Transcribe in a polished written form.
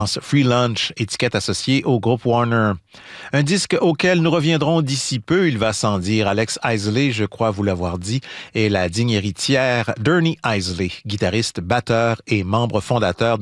Free Lunch, étiquette associée au groupe Warner. Un disque auquel nous reviendrons d'ici peu, il va sans dire. Alex Isley, je crois vous l'avoir dit, est la digne héritière d'Ernie Isley, guitariste, batteur et membre fondateur